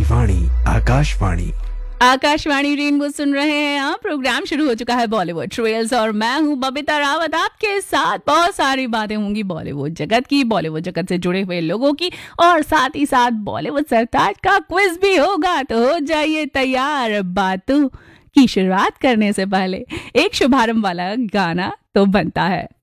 वाणी Akashvani. Akashvani rainbow सुन रहे हैं आप। प्रोग्राम शुरू हो चुका है बॉलीवुड ट्रेल्स और मैं हूं बबीता रावत आपके साथ। बहुत सारी बातें होंगी बॉलीवुड जगत की, बॉलीवुड जगत से जुड़े हुए लोगों की, और साथ ही साथ बॉलीवुड सरताज का क्विज भी होगा। तो हो जाइए तैयार। बातों की शुरुआत करने से पहले एक शुभारंभ वाला गाना तो बनता है।